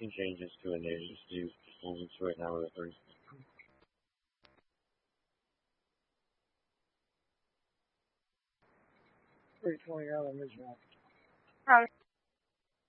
can change this to a native. Just hold it right now with a 3. 320 out on this one.